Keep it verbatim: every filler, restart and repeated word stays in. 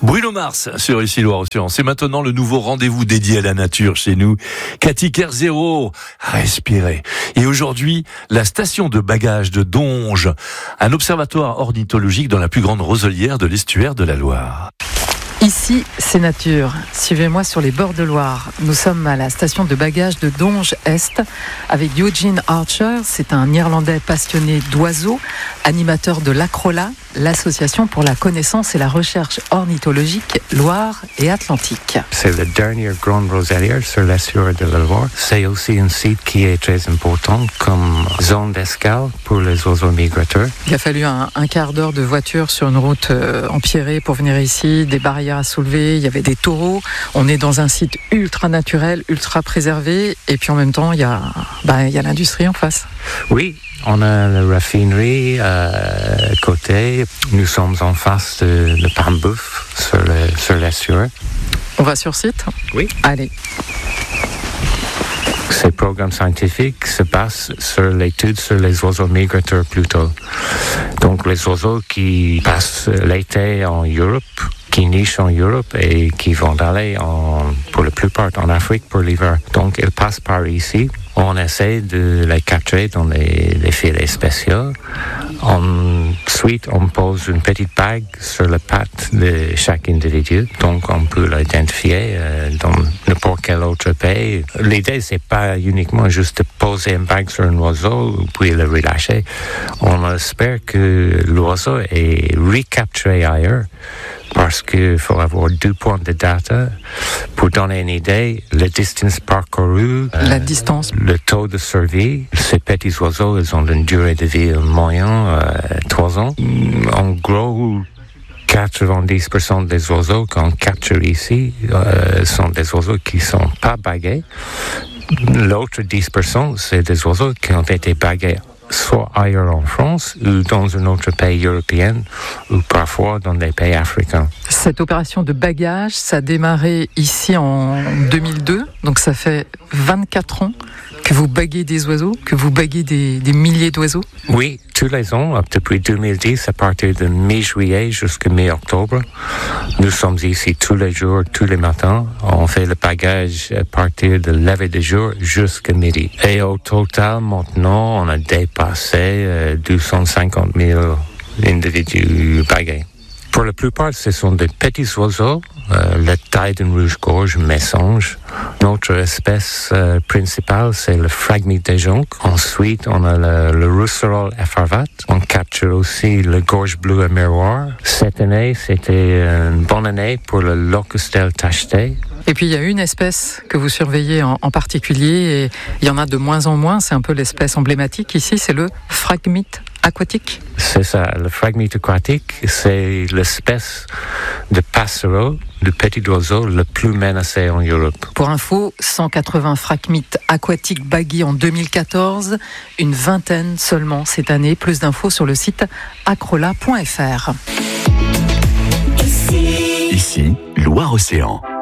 Bruno Mars sur Ici Loire-Océan. C'est maintenant le nouveau rendez-vous dédié à la nature chez nous. Cathy Kerzero, respirez. Et aujourd'hui, la station de bagages de Donges, un observatoire ornithologique dans la plus grande roselière de l'estuaire de la Loire. Ici, c'est nature. Suivez-moi sur les bords de Loire. Nous sommes à la station de bagages de Donges-Est avec Eugene Archer. C'est un Irlandais passionné d'oiseaux, animateur de l'Acrola, l'association pour la connaissance et la recherche ornithologique Loire et Atlantique. C'est la dernière grande roselière sur l'estuaire de la Loire. C'est aussi un site qui est très important comme zone d'escale pour les oiseaux migrateurs. Il a fallu un, un quart d'heure de voiture sur une route euh, empierrée pour venir ici, des barrières à soulever, il y avait des taureaux. On est dans un site ultra naturel, ultra préservé, et puis en même temps, il y a, bah, il y a l'industrie en face. Oui, on a la raffinerie à côté. Nous sommes en face de, de Pambouf sur, le, sur l'estuaire. On va sur site ? Oui. Allez. Ces programmes scientifiques se basent sur l'étude sur les oiseaux migrateurs plutôt. Donc les oiseaux qui passent l'été en Europe, qui nichent en Europe et qui vont aller en, pour la plupart en Afrique pour l'hiver. Donc ils passent par ici. On essaie de les capturer dans les, les filets spéciaux. Ensuite, on pose une petite bague sur la patte de chaque individu. Donc, on peut l'identifier euh, dans n'importe quel autre pays. L'idée, c'est pas uniquement juste de poser une bague sur un oiseau puis le relâcher. On espère que l'oiseau est recapturé ailleurs. Parce qu'il faut avoir deux points de data pour donner une idée, la distance parcourue, la euh, distance, le taux de survie. Ces petits oiseaux, ils ont une durée de vie moyenne euh, trois ans. En gros, quatre-vingt-dix pour cent des oiseaux qu'on capture ici euh, sont des oiseaux qui ne sont pas bagués. L'autre dix pour cent, c'est des oiseaux qui ont été bagués soit ailleurs en France ou dans un autre pays européen ou parfois dans des pays africains. Cette opération de bagage, ça a démarré ici en deux mille deux, donc ça fait vingt-quatre ans que vous baguez des oiseaux, que vous baguez des, des milliers d'oiseaux. Oui, tous les ans, depuis deux mille dix, à partir de mi-juillet jusqu'à mi-octobre, nous sommes ici tous les jours, tous les matins. On fait le bagage à partir de lever du jour jusqu'à midi. Et au total, maintenant, on a dépassé euh, deux cent cinquante mille individus bagués. Pour la plupart, ce sont des petits oiseaux, euh, la taille d'une rouge-gorge, messange. Notre espèce euh, principale, c'est le phragmite des joncs. Ensuite, on a le, le rousserolle effarvat. On capture aussi le gorge bleue à miroir. Cette année, c'était une bonne année pour le locustel tacheté. Et puis il y a une espèce que vous surveillez en, en particulier, et il y en a de moins en moins, c'est un peu l'espèce emblématique ici, c'est le phragmite aquatique. C'est ça, le phragmite aquatique, c'est l'espèce de passereau, de petit oiseau le plus menacé en Europe. Pour info, cent quatre-vingts phragmites aquatiques bagués en deux mille quatorze, une vingtaine seulement cette année. Plus d'infos sur le site acrola point f r. Ici, Loire-Océan.